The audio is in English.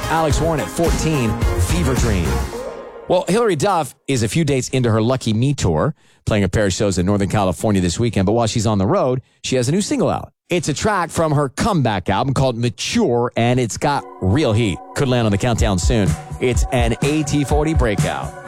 Alex Warren at 14, Fever Dream. Well, Hilary Duff is a few dates into her Lucky Me tour, playing a pair of shows in Northern California this weekend. But while she's on the road, she has a new single out. It's a track from her comeback album called Mature, and it's got real heat. Could land on the countdown soon. It's an AT40 breakout.